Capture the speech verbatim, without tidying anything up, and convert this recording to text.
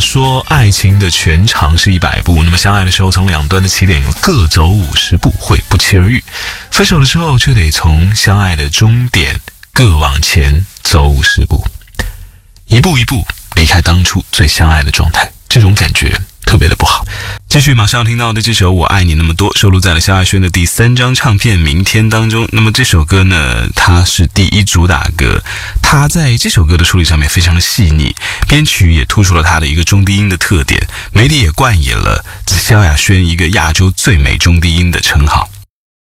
说爱情的全长是一百步，那么相爱的时候从两端的起点各走五十步会不期而遇，分手的时候却得从相爱的终点各往前走五十步，一步一步离开当初最相爱的状态，这种感觉特别的不好。继续马上听到的这首《我爱你那么多》收录在了萧亚轩的第三张唱片《明天》当中。那么这首歌呢，它是第一主打歌，它在这首歌的处理上面非常的细腻，编曲也突出了它的一个中低音的特点，媒体也冠以了萧亚轩一个亚洲最美中低音的称号。